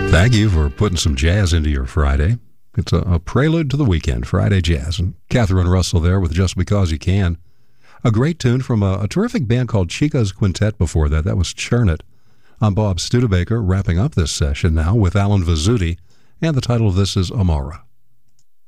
Thank you for putting some jazz into your Friday. It's a prelude to the weekend, Friday Jazz. And Catherine Russell there with Just Because You Can. A great tune from a terrific band called Chica's Quintet before that. That was Churn It. I'm Bob Studebaker, wrapping up this session now with Alan Vizzuti, and the title of this is Amara.